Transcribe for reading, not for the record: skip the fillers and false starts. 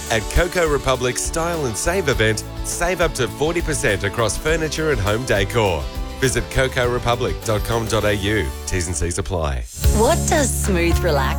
At Coco Republic's Style and Save event, save up to 40% across furniture and home decor. Visit cocorepublic.com.au. T's and C's apply. What does smooth relax